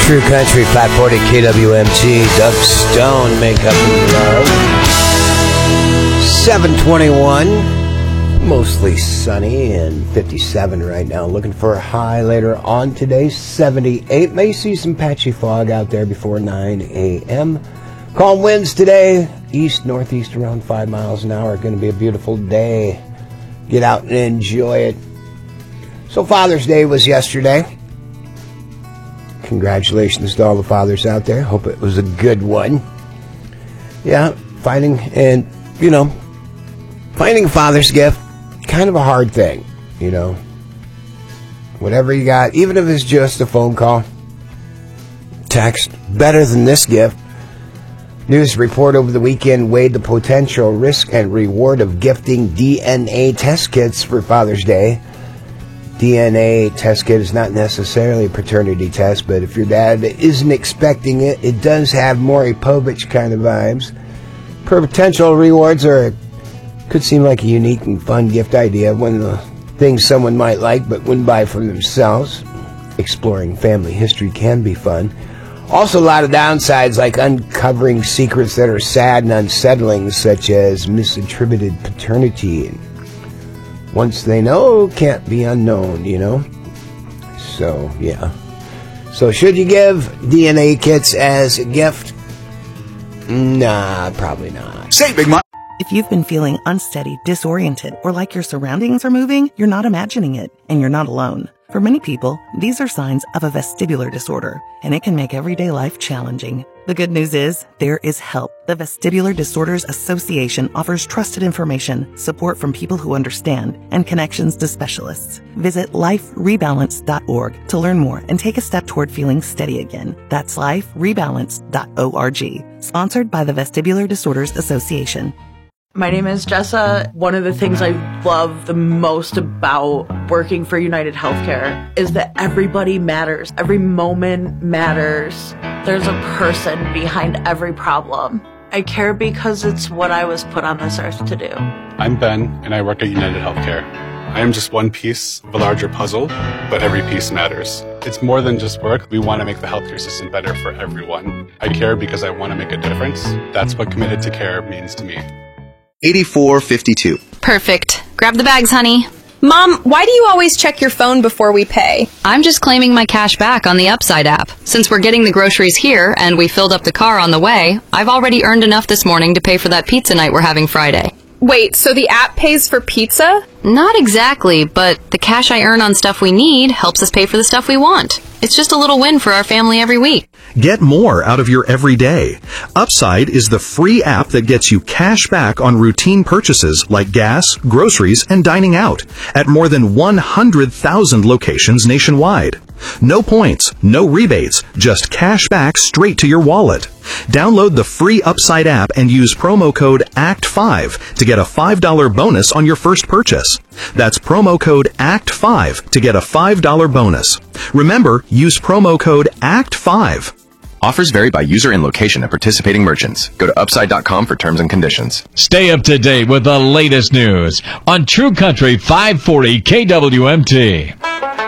True Country 540 KWMT, Doug Stone, Makeup and Love. 721, mostly sunny and 57 right now. Looking for a high later on today, 78. May see some patchy fog out there before 9 a.m. Calm winds today, east-northeast around 5 miles an hour. Going to be a beautiful day. Get out and enjoy it. So Father's Day was yesterday. Congratulations to all the fathers out there. Hope it was a good one. Yeah, finding a father's gift, kind of a hard thing, Whatever you got, even if it's just a phone call, text, better than this gift. News report over the weekend weighed the potential risk and reward of gifting DNA test kits for Father's Day. DNA test kit is not necessarily a paternity test, but if your dad isn't expecting it, it does have Maury Povich kind of vibes. Potential rewards could seem like a unique and fun gift idea, one of the things someone might like but wouldn't buy for themselves. Exploring family history can be fun. Also a lot of downsides, like uncovering secrets that are sad and unsettling, such as misattributed paternity. Once they know, can't be unknown, So, yeah. So, should you give DNA kits as a gift? Nah, probably not. Say big money. If you've been feeling unsteady, disoriented, or like your surroundings are moving, you're not imagining it, and you're not alone. For many people, these are signs of a vestibular disorder, and it can make everyday life challenging. The good news is, there is help. The Vestibular Disorders Association offers trusted information, support from people who understand, and connections to specialists. Visit liferebalance.org to learn more and take a step toward feeling steady again. That's liferebalance.org. Sponsored by the Vestibular Disorders Association. My name is Jessa. One of the things I love the most about working for United Healthcare is that everybody matters. Every moment matters. There's a person behind every problem. I care because it's what I was put on this earth to do. I'm Ben, and I work at United Healthcare. I am just one piece of a larger puzzle, but every piece matters. It's more than just work. We want to make the healthcare system better for everyone. I care because I want to make a difference. That's what committed to care means to me. 8452. Perfect. Grab the bags, honey. Mom, why do you always check your phone before we pay? I'm just claiming my cash back on the Upside app. Since we're getting the groceries here and we filled up the car on the way, I've already earned enough this morning to pay for that pizza night we're having Friday. Wait, so the app pays for pizza? Not exactly, but the cash I earn on stuff we need helps us pay for the stuff we want. It's just a little win for our family every week. Get more out of your everyday. Upside is the free app that gets you cash back on routine purchases like gas, groceries, and dining out at more than 100,000 locations nationwide. No points, no rebates, just cash back straight to your wallet. Download the free Upside app and use promo code ACT5 to get a $5 bonus on your first purchase. That's promo code ACT5 to get a $5 bonus. Remember, use promo code ACT5. Offers vary by user and location at participating merchants. Go to upside.com for terms and conditions. Stay up to date with the latest news on True Country 540 KWMT.